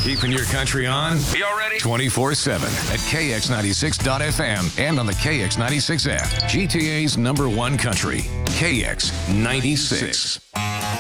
Keeping your country on. Y'all ready? 24/7 at KX96.FM and on the KX96 app. GTA's #1 country. KX96.